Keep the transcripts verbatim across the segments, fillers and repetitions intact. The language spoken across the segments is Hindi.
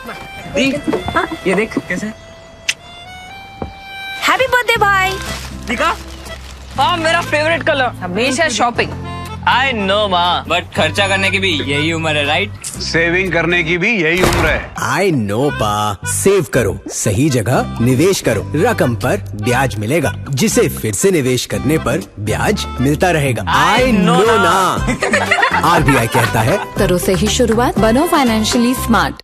दी, हाँ? ये देख कैसे। हैप्पी बर्थडे भाई। दिखा? हाँ मेरा फेवरेट कलर। हमेशा शॉपिंग। आई नो माँ, बट खर्चा करने की भी यही उम्र है, राइट? सेविंग करने की भी यही उम्र है। आई नो पा, सेव करो, सही जगह निवेश करो, रकम पर ब्याज मिलेगा, जिसे फिर से निवेश करने पर ब्याज मिलता रहेगा। आई नो ना। आरबीआई कहता है करो सही शुरुआत, बनो फाइनेंशियली स्मार्ट।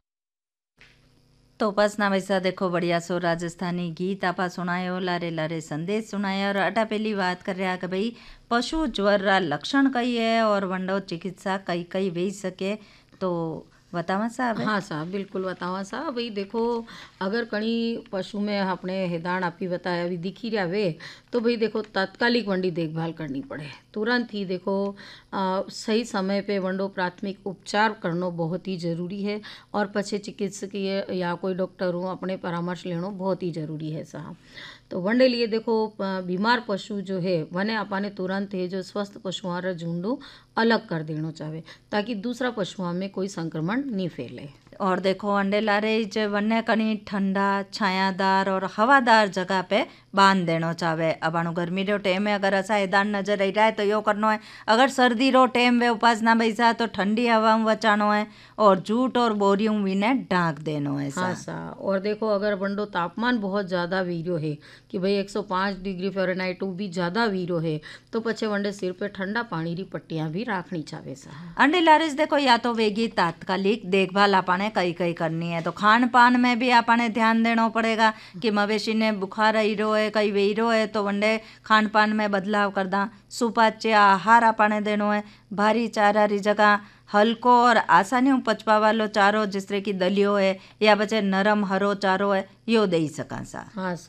तो बस ना वैसा देखो बढ़िया सो राजस्थानी गीत आपा सुनायो, लारे लारे संदेश सुनाया और अटा पहली बात कर रहा कि भाई पशु ज्वर रा लक्षण कई है और वंडो चिकित्सा कई कई वे सके, तो बतावा साहब। हाँ साहब, बिल्कुल बतावा साहब। भाई देखो, अगर कहीं पशु में अपने हिदान आपकी बताया अभी दिखी रहा वे, तो भाई देखो तात्कालिक वंडी देखभाल करनी पड़े। तुरंत ही देखो आ, सही समय पे वंडो प्राथमिक उपचार करना बहुत ही ज़रूरी है और पछे चिकित्सकीय या कोई डॉक्टर हो अपने परामर्श लेना बहुत ही ज़रूरी है साहब। तो वनडे लिए देखो बीमार पशु जो है वने अपाने तुरंत है जो स्वस्थ पशुओं रा झुंडू अलग कर देना चाहे ताकि दूसरा पशुओं में कोई संक्रमण नहीं फैले। और देखो अंडे लारे जो वन्य कणी ठंडा छायादार और हवादार जगह पे बांध देना चाहे। अब आणु गर्मी रो टाइम है, अगर असा हैदान नजर आई रहा है तो यो करनो है। अगर सर्दी रो टाइम वे उपासना बैसा तो ठंडी हवा में बचानो है और जूट और बोरियों भी ने ढांक देनो है। हाँ सा। और देखो अगर वंडो तापमान बहुत ज़्यादा वीरो है कि भाई एक सौ पाँच डिग्री फ़ारेनहाइट भी ज़्यादा वीरो है तो पछे वंडे सिर पे ठंडा पानी री पट्टियाँ भी राखनी चाहे सा। अंडे लारिस देखो या तो वेगी तात्कालिक देखभाल आपने कई कई करनी है, तो खान पान में भी आपने ध्यान देना पड़ेगा कि मवेशी ने बुखार आई रो है कई वे रो है तो वंडे खान पान में बदलाव कर दा। सुपाच्य आहार आपने देनो है, भारी चारा री जगह हल्को और आसानी पचवा वालो चारो जिस तरह की दलियो है या बचे नरम हरो चारो है यो दे सका सा। हाँ।